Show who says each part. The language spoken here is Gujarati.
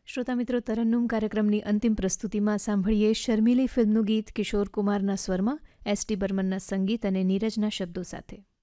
Speaker 1: શ્રોતા મિત્રો, તરન્નુમ કાર્યક્રમની અંતિમ પ્રસ્તુતિમાં સાંભળીએ શર્મિલી ફિલ્મનું ગીત કિશોર કુમારના સ્વરમાં, એસ ટી બર્મનના સંગીત અને નીરજના શબ્દો સાથે.